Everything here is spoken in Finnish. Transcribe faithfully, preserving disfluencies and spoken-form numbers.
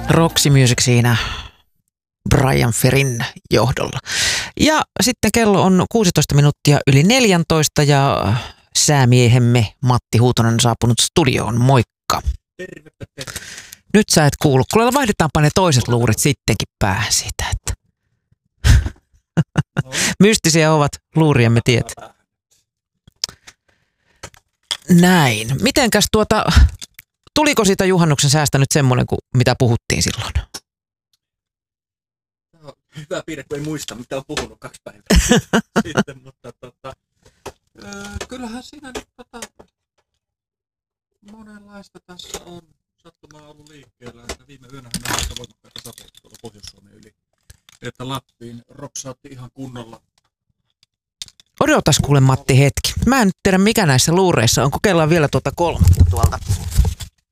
Roxy Music siinä Brian Ferrin johdolla. Ja sitten kello on kuusitoista minuuttia yli neljäntoista ja säämiehemme Matti Huutonen on saapunut studioon. Moikka. Terve, terve. Nyt sä et kuulu. Kuule, vaihdetaanpa ne toiset luurit sittenkin päähän siitä, että mystisiä ovat luuriemme tiet. Näin. Mitenkäs tuota, tuliko siitä juhannuksen säästä nyt semmoinen, kuin mitä puhuttiin silloin? No, hyvä piirre, kun ei muista, mitä on puhunut kaksi päivää sitten, mutta tota, öö, kyllähän siinä nyt tota, monenlaista tässä on. Sattuma on ollut liikkeellä, että viime yönä on aika voimakkaita sateita tuolla Pohjois-Suomen yli. Että Lappiin ropsautti ihan kunnolla. Odotas kuule Matti hetki. Mä en nyt tiedä mikä näissä luureissa on. Kokeillaan vielä tuota kolmatta tuolta.